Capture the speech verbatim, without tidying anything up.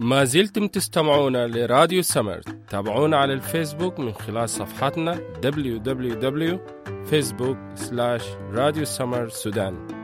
ما زلتم تستمعون لراديو سمر. تابعونا على الفيسبوك من خلال صفحتنا دبليو دبليو دبليو دوت فيسبوك سلاش راديو سمر سودان.